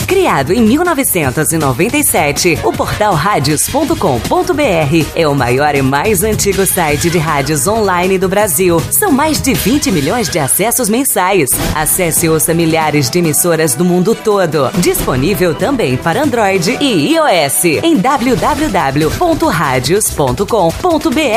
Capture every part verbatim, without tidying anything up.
Criado em mil novecentos e noventa e sete, o portal radios ponto com ponto br é o maior e mais antigo site de rádios online do Brasil. São mais de vinte milhões de acessos mensais. Acesse e ouça milhares de emissoras do mundo todo. Disponível também para Android e iOS em w w w ponto radios ponto com ponto br.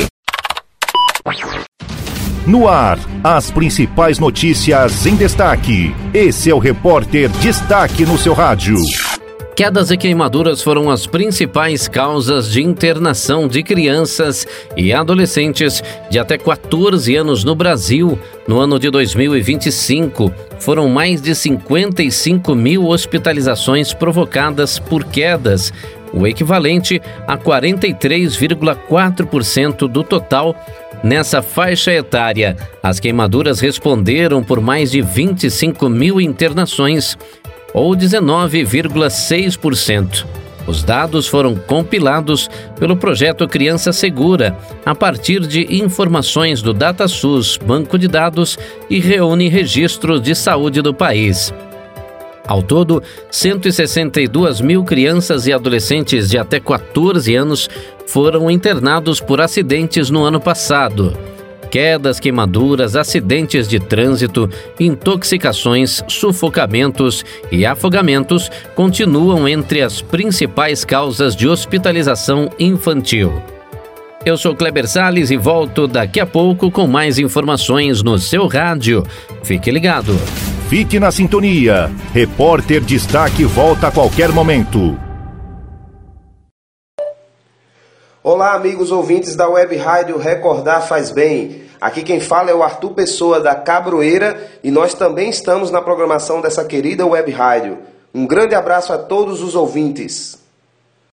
No ar, as principais notícias em destaque. Esse é o Repórter Destaque no seu rádio. Quedas e queimaduras foram as principais causas de internação de crianças e adolescentes de até quatorze anos no Brasil. No ano de dois mil e vinte e cinco, foram mais de cinquenta e cinco mil hospitalizações provocadas por quedas, o equivalente a quarenta e três vírgula quatro por cento do total. Nessa faixa etária, as queimaduras responderam por mais de vinte e cinco mil internações, ou dezenove vírgula seis por cento. Os dados foram compilados pelo projeto Criança Segura, a partir de informações do DataSUS, banco de dados, e reúne registros de saúde do país. Ao todo, cento e sessenta e duas mil crianças e adolescentes de até quatorze anos foram internados por acidentes no ano passado. Quedas, queimaduras, acidentes de trânsito, intoxicações, sufocamentos e afogamentos continuam entre as principais causas de hospitalização infantil. Eu sou Kleber Salles e volto daqui a pouco com mais informações no seu rádio. Fique ligado. Fique na sintonia. Repórter Destaque volta a qualquer momento. Olá, amigos ouvintes da Web Rádio Recordar Faz Bem. Aqui quem fala é o Arthur Pessoa da Cabroeira e nós também estamos na programação dessa querida Web Rádio. Um grande abraço a todos os ouvintes.